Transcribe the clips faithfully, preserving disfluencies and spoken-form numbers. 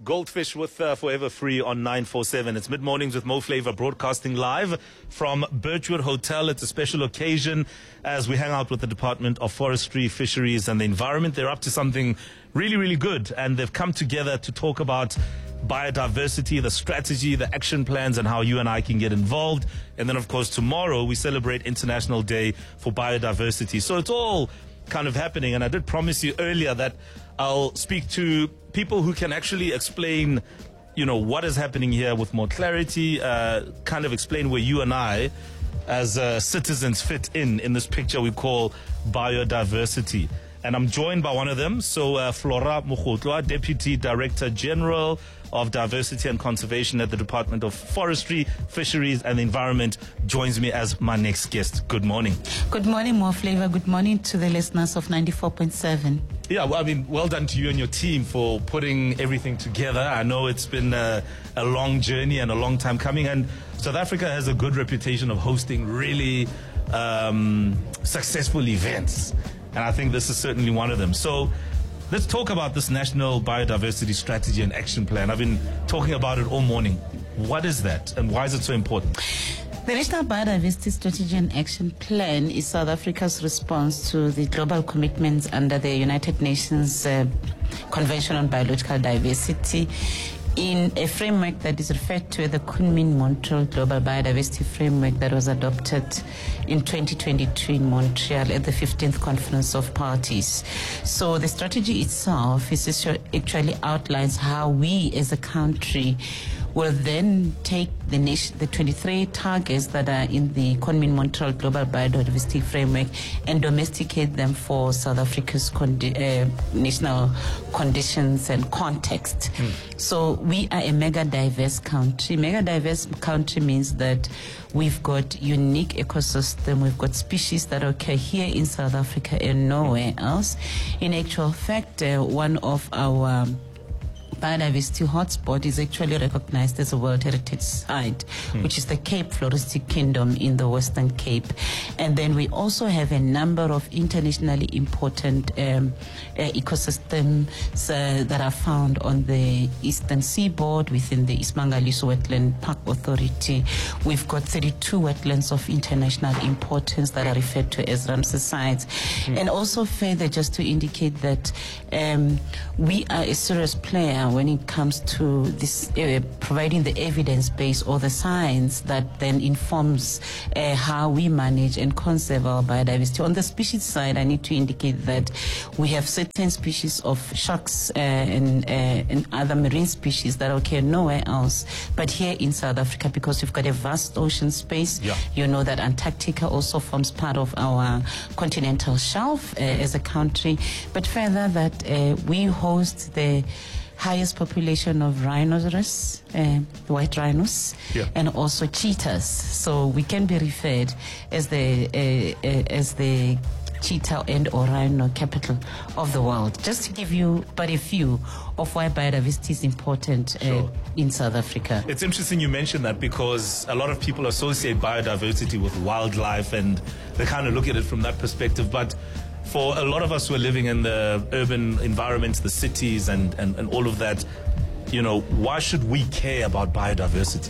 Goldfish with uh, Forever Free on nine forty-seven. It's mid-mornings with Mo Flava broadcasting live from Birchwood Hotel. It's a special occasion as we hang out with the Department of Forestry, Fisheries and the Environment. They're up to something really, really good, and they've come together to talk about biodiversity, the strategy, the action plans, and how you and I can get involved. And then, of course, tomorrow we celebrate International Day for Biodiversity. So it's all kind of happening, and I did promise you earlier that I'll speak to people who can actually explain, you know, what is happening here with more clarity, uh, kind of explain where you and I as uh, citizens fit in in this picture we call biodiversity. And I'm joined by one of them. So uh, Flora Mokgotlwa, Deputy Director General of Diversity and Conservation at the Department of Forestry, Fisheries and the Environment, joins me as my next guest. Good morning. Good morning, Mo Flava. Good morning to the listeners of ninety-four point seven. Yeah, well, I mean, well done to you and your team for putting everything together. I know it's been a, a long journey and a long time coming, and South Africa has a good reputation of hosting really um, successful events. And I think this is certainly one of them. So let's talk about this National Biodiversity Strategy and Action Plan. I've been talking about it all morning. What is that, and why is it so important? The National Biodiversity Strategy and Action Plan is South Africa's response to the global commitments under the United Nations uh, Convention on Biological Diversity, in a framework that is referred to as the Kunming-Montreal Global Biodiversity Framework that was adopted in twenty twenty-two in Montreal at the fifteenth Conference of Parties. So the strategy itself is actually outlines how we as a country will then take the nation, the twenty-three targets that are in the Kunming-Montreal Global Biodiversity Framework and domesticate them for South Africa's condi- uh, national conditions and context. Mm. So we are a mega diverse country. Mega diverse country means that we've got unique ecosystem, we've got species that occur here in South Africa and nowhere else. In actual fact, uh, one of our um, biodiversity hotspot is actually recognized as a World Heritage Site, hmm. which is the Cape Floristic Kingdom in the Western Cape. And then we also have a number of internationally important um, uh, ecosystems uh, that are found on the eastern seaboard within the Ismangaliso Wetland Park Authority. We've got thirty-two wetlands of international importance that are referred to as Ramsar sites. Hmm. And also further, just to indicate that um, we are a serious player when it comes to this uh, providing the evidence base or the science that then informs uh, how we manage and conserve our biodiversity. On the species side, I need to indicate that we have certain species of sharks uh, and, uh, and other marine species that occur nowhere else but here in South Africa, because we've got a vast ocean space. Yeah. You know that Antarctica also forms part of our continental shelf uh, as a country. But further that uh, we host the highest population of rhinoceros, uh, white rhinos, yeah. and also cheetahs. So we can be referred as the uh, uh, as the cheetah and or rhino capital of the world. Just to give you but a few of why biodiversity is important uh, sure. in South Africa. It's interesting you mentioned that, because a lot of people associate biodiversity with wildlife and they kind of look at it from that perspective. But for a lot of us who are living in the urban environments, the cities and, and, and all of that, you know, why should we care about biodiversity?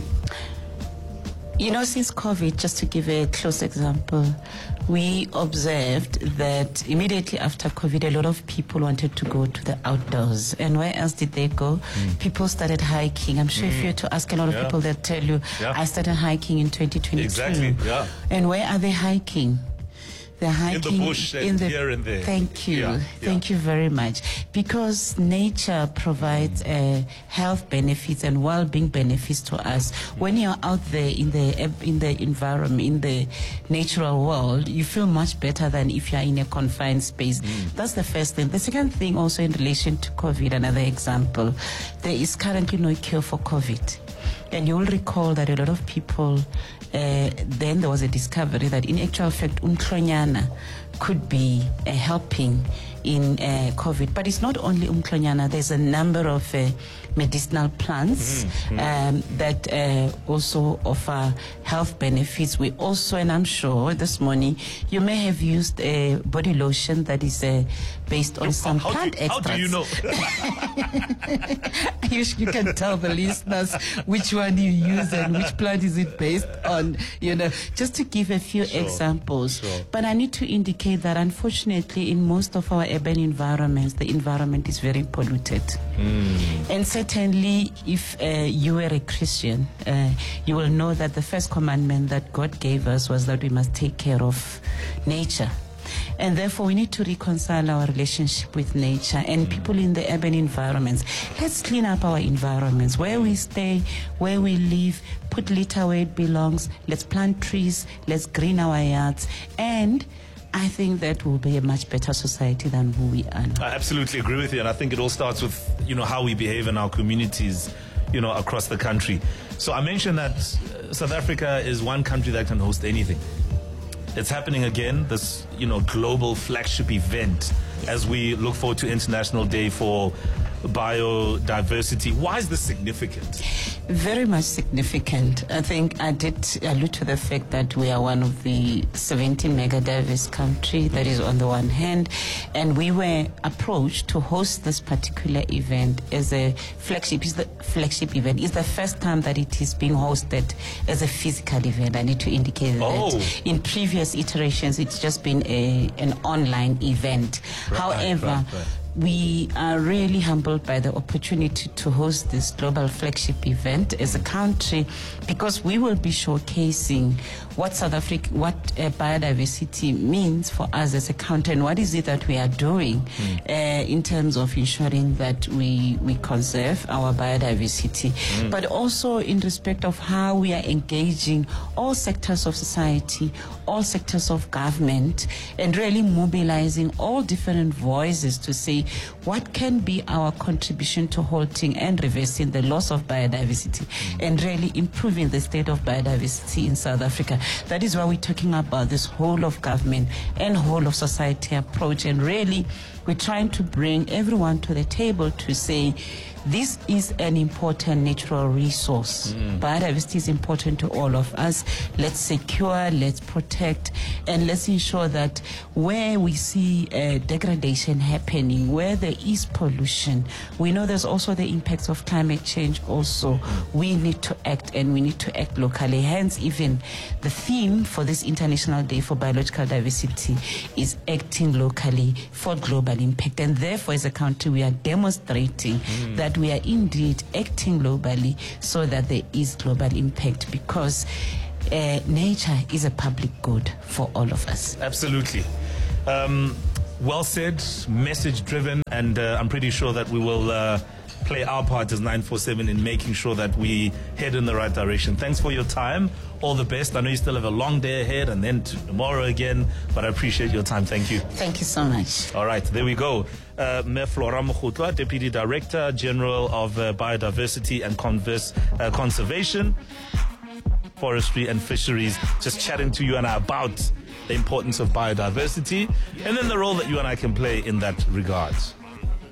You know, since COVID, just to give a close example, we observed that immediately after COVID, a lot of people wanted to go to the outdoors. And where else did they go? Mm. People started hiking. I'm sure mm. if you were to ask a lot of yeah. people, they'll tell you, yeah. I started hiking in twenty twenty-two. Exactly, yeah. And where are they hiking? They're hiking in the bush and in the, here and there. Thank you. Yeah, thank yeah. you very much. Because nature provides uh, health benefits and well-being benefits to us. When you're out there in the in the environment, in the natural world, you feel much better than if you're in a confined space. Mm. That's the first thing. The second thing, also in relation to COVID, another example, there is currently no cure for COVID. And you will recall that a lot of people, uh, then there was a discovery that in actual fact, umhlonyana could be uh, helping in uh, COVID. But it's not only umhlonyana. There's a number of uh, medicinal plants mm-hmm. um, that uh, also offer health benefits. We also, and I'm sure this morning, you may have used a body lotion that is uh, based on you, some how plant do, extracts. How do you know? you, you can tell the listeners which one you use and which plant is it based on, you know, just to give a few sure. examples. Sure. But I need to indicate that unfortunately in most of our urban environments, the environment is very polluted. Mm. And certainly if uh, you were a Christian, uh, you will know that the first commandment that God gave us was that we must take care of nature. And therefore, we need to reconcile our relationship with nature and people in the urban environments. Let's clean up our environments, where we stay, where we live, put litter where it belongs. Let's plant trees, let's green our yards. And I think that will be a much better society than who we are now. I absolutely agree with you. And I think it all starts with, you know, how we behave in our communities, you know, across the country. So I mentioned that South Africa is one country that can host anything. It's happening again, this, you know, global flagship event as we look forward to International Day for Biodiversity. Why is this significant? Very much significant. I think I did allude to the fact that we are one of the seventeen mega diverse country, that is on the one hand, and we were approached to host this particular event as a flagship. It's the flagship event. It's the first time that it is being hosted as a physical event. I need to indicate oh. that in previous iterations, it's just been a, an online event. Right, However, right, right. we are really humbled by the opportunity to host this global flagship event as a country, because we will be showcasing what South Africa, what uh, biodiversity means for us as a country, and what is it that we are doing mm. uh, in terms of ensuring that we we conserve our biodiversity, mm. but also in respect of how we are engaging all sectors of society, all sectors of government, and really mobilizing all different voices to say what can be our contribution to halting and reversing the loss of biodiversity mm. and really improving the state of biodiversity in South Africa. That is why we're talking about this whole of government and whole of society approach, and really we're trying to bring everyone to the table to say this is an important natural resource. Mm. Biodiversity is important to all of us. Let's secure, let's protect, and let's ensure that where we see uh, degradation happening, where there is pollution, we know there's also the impacts of climate change also. Mm. We need to act, and we need to act locally. Hence, even the theme for this International Day for Biological Diversity is acting locally for global impact. And therefore, as a country, we are demonstrating mm. that we are indeed acting globally so that there is global impact, because uh, nature is a public good for all of us. Absolutely. Um, well said, message driven, and uh, I'm pretty sure that we will uh, play our part as nine four seven in making sure that we head in the right direction. Thanks for your time. All the best. I know you still have a long day ahead and then tomorrow again, but I appreciate your time. Thank you. Thank you so much. All right, there we go. Uh, Me Flora Mokhutlwa, Deputy Director General of uh, Biodiversity and Converse, uh, Conservation, Forestry and Fisheries, just chatting to you and I about the importance of biodiversity and then the role that you and I can play in that regard.